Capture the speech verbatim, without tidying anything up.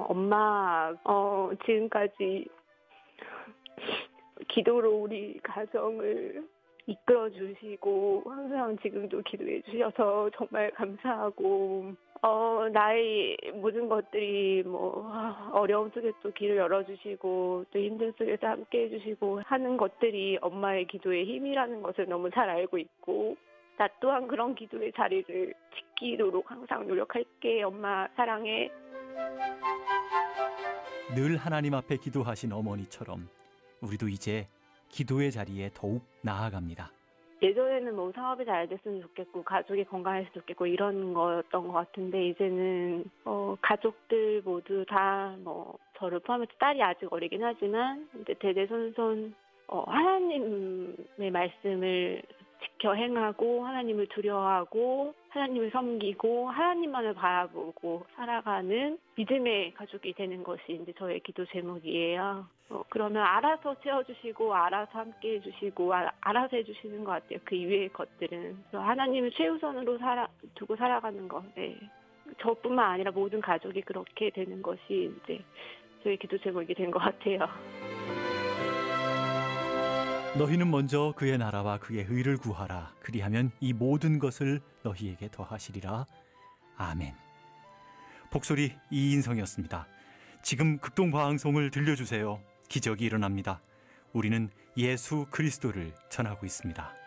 어, 엄마, 어, 지금까지 기도로 우리 가정을 이끌어 주시고 항상 지금도 기도해 주셔서 정말 감사하고, 어, 나의 모든 것들이 뭐 어려움 속에 또 길을 열어주시고 또 힘든 속에서 함께 해주시고 하는 것들이 엄마의 기도의 힘이라는 것을 너무 잘 알고 있고, 나 또한 그런 기도의 자리를 지키도록 항상 노력할게. 엄마 사랑해. 늘 하나님 앞에 기도하신 어머니처럼 우리도 이제 기도의 자리에 더욱 나아갑니다. 예전에는 뭐 사업이 잘 됐으면 좋겠고 가족이 건강했으면 좋겠고 이런 거였던 것 같은데, 이제는 어, 가족들 모두 다 뭐 저를 포함해서 딸이 아직 어리긴 하지만 이제 대대손손 어, 하나님의 말씀을 지켜 행하고 하나님을 두려워하고 하나님을 섬기고 하나님만을 바라보고 살아가는 믿음의 가족이 되는 것이 이제 저의 기도 제목이에요. 어, 그러면 알아서 채워주시고 알아서 함께 해주시고 아, 알아서 해주시는 것 같아요. 그 이외의 것들은 하나님을 최우선으로 살아, 두고 살아가는 것. 네. 저뿐만 아니라 모든 가족이 그렇게 되는 것이 이제 저의 기도 제목이 된 것 같아요. 너희는 먼저 그의 나라와 그의 의를 구하라. 그리하면 이 모든 것을 너희에게 더하시리라. 아멘. 복소리 이인성이었습니다. 지금 극동방송을 들려주세요. 기적이 일어납니다. 우리는 예수 그리스도를 전하고 있습니다.